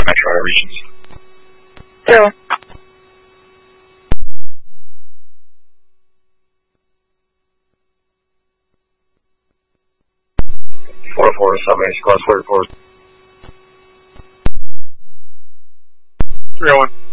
metro area regions. 0. 404 South Main Squad, 44. 301.